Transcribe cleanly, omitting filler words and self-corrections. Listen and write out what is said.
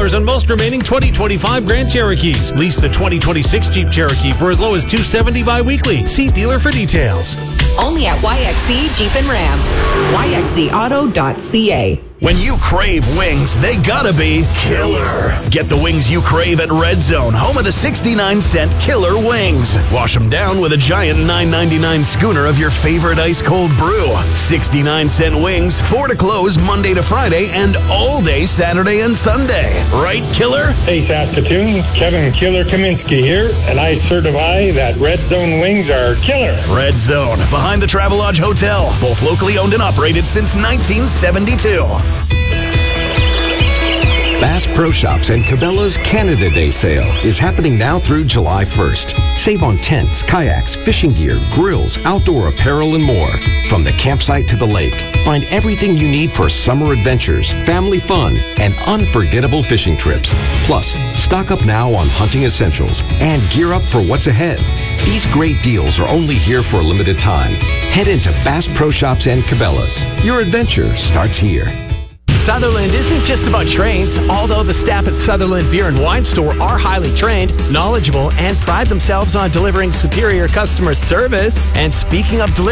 $1,000 on most remaining 2025 Grand Cherokees. Lease the 2026 Jeep Cherokee for as low as $270 bi-weekly. See dealer for details. Only at YXC Jeep and Ram. YXCAuto.ca. When you crave wings, they gotta be killer. Get the wings you crave at Red Zone, home of the 69-cent Killer Wings. Wash them down with a giant $9.99 schooner of your favorite ice-cold brew. 69-cent wings, 4 to close Monday to Friday and all day Saturday and Sunday. Right, Killer? Hey, Saskatoon. Kevin Killer Kaminsky here, and I certify that Red Zone wings are killer. Red Zone, behind the Travelodge Hotel. Both locally owned and operated since 1972. Bass Pro Shops and Cabela's Canada Day sale is happening now through July 1st. Save on tents, kayaks, fishing gear, grills, outdoor apparel, and more. From the campsite to the lake, find everything you need for summer adventures, family fun, and unforgettable fishing trips. Plus, stock up now on hunting essentials and gear up for what's ahead. These great deals are only here for a limited time. Head into Bass Pro Shops and Cabela's. Your adventure starts here. Sutherland isn't just about trains, although the staff at Sutherland Beer and Wine Store are highly trained, knowledgeable, and pride themselves on delivering superior customer service. And speaking of